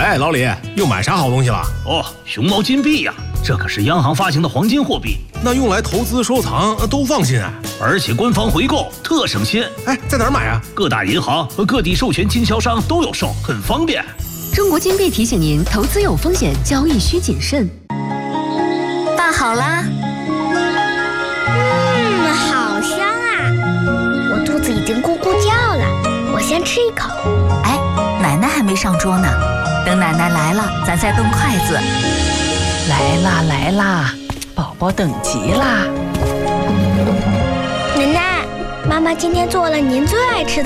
哎，老李，又买啥好东西了？ 哦，熊猫金币呀，这可是央行发行的黄金货币， 那用来投资收藏都放心啊。 而且官方回购特省心。 哎，在哪儿买啊？ 各大银行和各地授权经销商都有售，很方便。 中国金币提醒您：投资有风险，交易需谨慎。 拌好啦。 好香啊！我肚子已经咕咕叫了，我先吃一口。 哎，奶奶还没上桌呢，等奶奶来了，咱再动筷子。 来啦来啦，宝宝等急啦！ 奶奶，妈妈今天做了您最爱吃的